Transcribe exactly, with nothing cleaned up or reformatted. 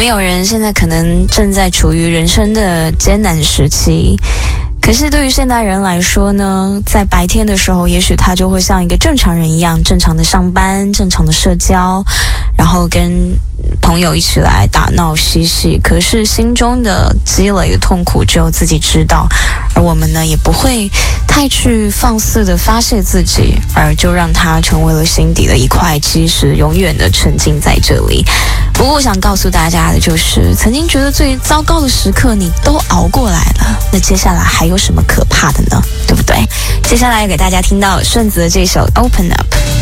有人现在可能正在处于人生的艰难时期，可是对于现代人来说呢，在白天的时候，也许他就会像一个正常人一样，正常的上班，正常的社交，然后跟朋友一起来打闹嬉戏，可是心中的积累的痛苦只有自己知道，而我们呢也不会太去放肆的发泄自己，而就让它成为了心底的一块基石，永远的沉浸在这里。不过我想告诉大家的就是，曾经觉得最糟糕的时刻你都熬过来了，那接下来还有什么可怕的呢？对不对？接下来要给大家听到顺子的这首 Open Up。